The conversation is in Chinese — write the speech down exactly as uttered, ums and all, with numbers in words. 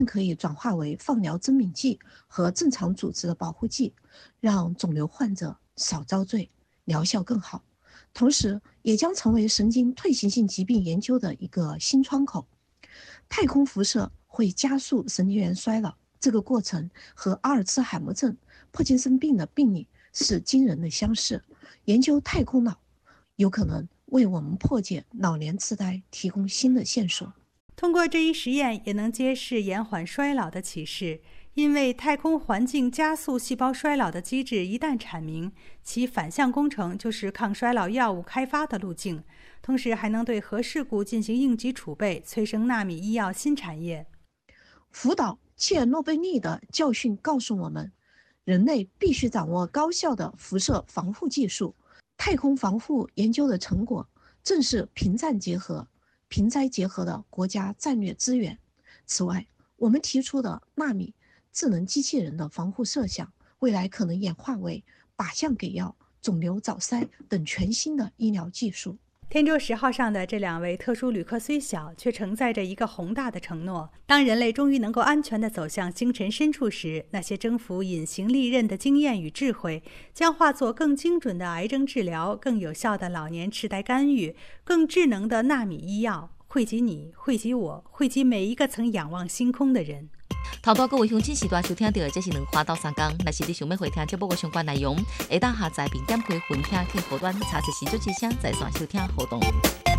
可以转化为放疗增敏剂和正常组织的保护剂，让肿瘤患者少遭罪，疗效更好。同时，也将成为神经退行性疾病研究的一个新窗口。太空辐射会加速神经元衰老，这个过程和阿尔茨海默症、帕金森病的病理是惊人的相似。研究太空脑有可能为我们破解老年痴呆提供新的线索。 通过这一实验，也能揭示延缓衰老的启示。因为太空环境加速细胞衰老的机制一旦阐明，其反向工程就是抗衰老药物开发的路径，同时还能对核事故进行应急储备，催生纳米医药新产业。 福岛切尔诺贝利的教训告诉我们，人类必须掌握高效的辐射防护技术。太空防护研究的成果正是平战结合、平灾结合的国家战略资源。此外，我们提出的纳米智能机器人的防护设想，未来可能演化为靶向给药、肿瘤早筛等全新的医疗技术。 天舟十号上的这两位特殊旅客虽小，却承载着一个宏大的承诺。当人类终于能够安全地走向星辰深处时，那些征服隐形利刃的经验与智慧，将化作更精准的癌症治疗、更有效的老年痴呆干预、更智能的纳米医药，惠及你，惠及我，惠及每一个曾仰望星空的人。 头多各位乡亲时段收听到的，这是两花到三工。若是你想要回听节目的相关内容，会当下载并点开分听去互端查实时足之声在线收听互动。